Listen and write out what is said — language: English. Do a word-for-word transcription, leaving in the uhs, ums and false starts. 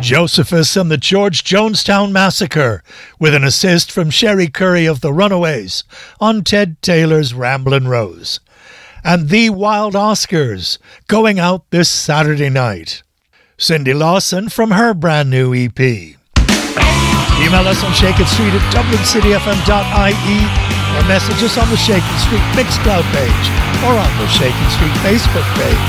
Josephus and the George Jonestown Massacre, with an assist from Sherry Curry of the Runaways on Ted Taylor's Ramblin' Rose. And The Wild Oscars, going out this Saturday night. Cindy Lawson from her brand new E P. Email us on Shakin' Street at dublin city f m dot i e or message us on the Shakin' Street Mixcloud page or on the Shakin' Street Facebook page.